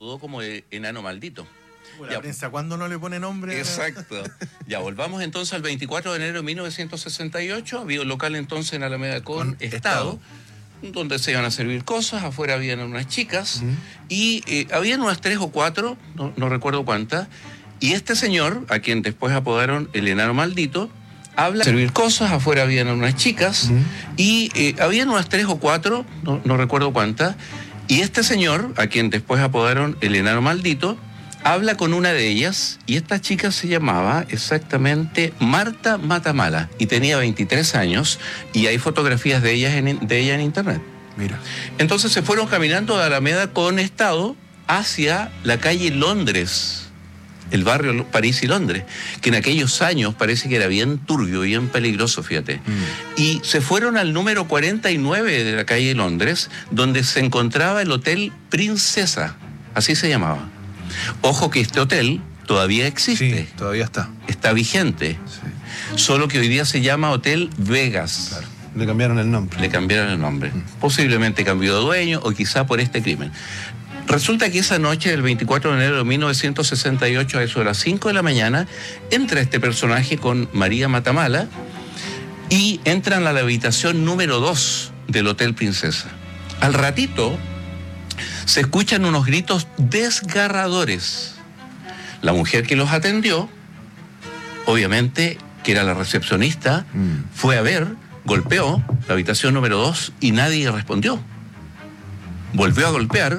como enano maldito. La prensa, ¿cuándo no le pone nombre? Exacto. Ya, volvamos entonces al 24 de enero de 1968. Había un local entonces en Alameda con Estado, donde se iban a servir cosas. Afuera habían unas chicas y habían unas 3 o 4, no recuerdo cuántas. Y este señor, a quien después apodaron el enano maldito, habla de servir cosas. Afuera habían unas chicas y habían unas 3 o 4, no recuerdo cuántas. Y este señor, a quien después apodaron el enano maldito, habla con una de ellas y esta chica se llamaba exactamente Marta Matamala y tenía 23 años y hay fotografías de ella en internet. Mira. Entonces se fueron caminando de Alameda con Estado hacia la calle Londres, el barrio París y Londres, que en aquellos años parece que era bien turbio, bien peligroso, fíjate. Y se fueron al número 49 de la calle Londres, donde se encontraba el Hotel Princesa, así se llamaba. Ojo que este hotel todavía existe. Sí, todavía está. Está vigente. Sí. Solo que hoy día se llama Hotel Vegas. Claro. Le cambiaron el nombre. Le cambiaron el nombre. Posiblemente cambió de dueño o quizá por este crimen. Resulta que esa noche del 24 de enero de 1968, a eso de las 5 de la mañana, entra este personaje con María Matamala y entran a la habitación número 2 del Hotel Princesa. Al ratito se escuchan unos gritos desgarradores. La mujer que los atendió, obviamente, que era la recepcionista, fue a ver, golpeó la habitación número 2 y nadie respondió. Volvió a golpear,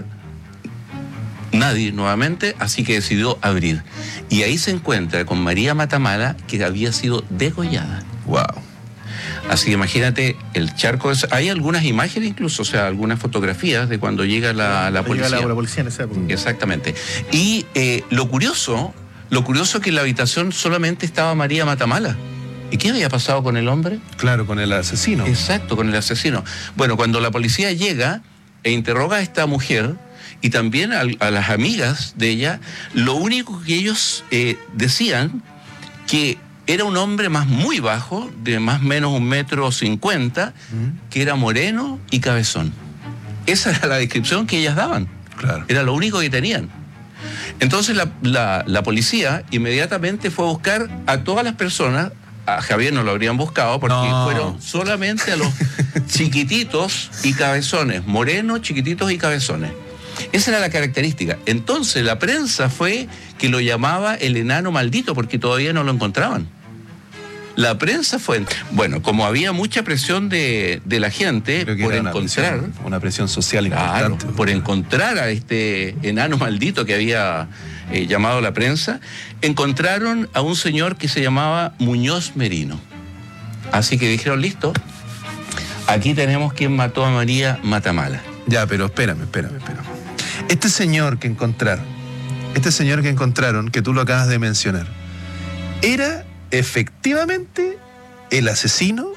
nadie nuevamente, así que decidió abrir. Y ahí se encuentra con María Matamala, que había sido degollada. Wow. Así que imagínate el charco. Hay algunas imágenes incluso, o sea, algunas fotografías de cuando llega la policía. Llega la policía en esa época. Exactamente. Y lo curioso es que en la habitación solamente estaba María Matamala. ¿Y qué había pasado con el hombre? Claro, con el asesino. Exacto, con el asesino. Bueno, cuando la policía llega e interroga a esta mujer y también a las amigas de ella, lo único que ellos decían que era un hombre muy bajo, de más o menos 1,50 m, que era moreno y cabezón. Esa era la descripción que ellas daban. Claro. Era lo único que tenían. Entonces la policía inmediatamente fue a buscar a todas las personas. A Javier no lo habrían buscado porque fueron solamente a los chiquititos y cabezones, morenos, chiquititos y cabezones. Esa era la característica. Entonces la prensa fue que lo llamaba el enano maldito porque todavía no lo encontraban. La prensa fue... Bueno, como había mucha presión de la gente por encontrar... Una presión social claro, importante. por encontrar a este enano maldito que había llamado la prensa, encontraron a un señor que se llamaba Muñoz Merino. Así que dijeron, listo, aquí tenemos quien mató a María Matamala. Ya, pero espérame. Este señor que encontraron, que tú lo acabas de mencionar, ¿era efectivamente el asesino